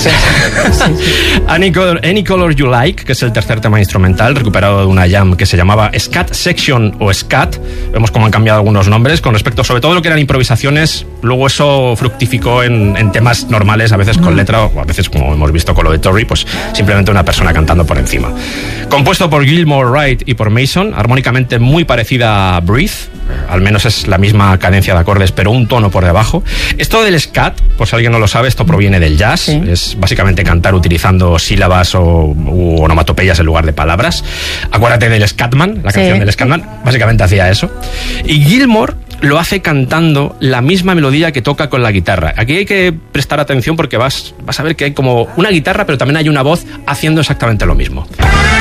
Sí. Any Color You Like, que es el tercer tema instrumental, recuperado de una jam que se llamaba Scat Section o Scat. Vemos cómo han cambiado algunos nombres con respecto, sobre todo lo que eran improvisaciones. Luego eso fructificó en temas normales, a veces con letra, o a veces, como hemos visto con lo de Torri, pues simplemente una persona cantando por encima. Compuesto por Gilmour, Wright y por Mason, armónicamente muy parecida a Breathe, al menos es la misma cadencia de acordes, pero un tono por debajo. Esto del scat, por si alguien no lo sabe, esto proviene del jazz. Sí. Es básicamente cantar utilizando sílabas u onomatopeyas en lugar de palabras. Acuérdate del Scatman, la canción del Scatman, básicamente hacía eso. Y Gilmour lo hace cantando la misma melodía que toca con la guitarra. Aquí hay que prestar atención porque vas a ver que hay como una guitarra, pero también hay una voz haciendo exactamente lo mismo.